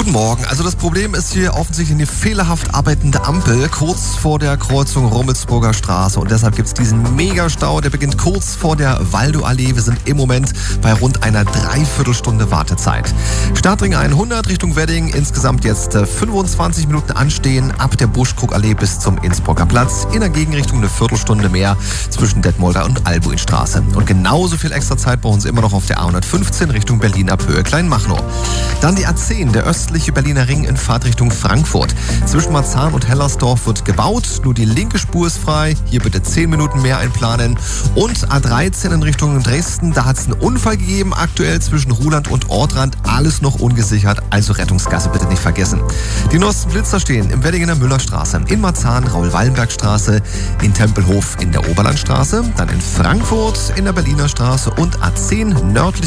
Guten Morgen. Also das Problem ist hier offensichtlich eine fehlerhaft arbeitende Ampel kurz vor der Kreuzung Rummelsburger Straße. Und deshalb gibt es diesen Megastau, der beginnt kurz vor der Waldow-Allee. Wir sind im Moment bei rund einer Dreiviertelstunde Wartezeit. Startring 100 Richtung Wedding. Insgesamt jetzt 25 Minuten anstehen ab der Buschkrug-Allee bis zum Innsbrucker Platz. In der Gegenrichtung eine Viertelstunde mehr zwischen Detmolder und Albuinstraße. Und genauso viel extra Zeit brauchen Sie immer noch auf der A115 Richtung Berlin ab Höhe Kleinmachnow. Dann die A10, der östliche Berliner Ring in Fahrtrichtung Frankfurt. Zwischen Marzahn und Hellersdorf wird gebaut, nur die linke Spur ist frei. Hier bitte 10 Minuten mehr einplanen. Und A13 in Richtung Dresden, da hat es einen Unfall gegeben, aktuell zwischen Ruhland und Ortrand. Alles noch ungesichert, also Rettungsgasse bitte nicht vergessen. Die neuesten Blitzer stehen im Weddingener Müllerstraße, in Marzahn, Raul-Wallenberg-Straße, in Tempelhof in der Oberlandstraße, dann in Frankfurt in der Berliner Straße und A10 nördlich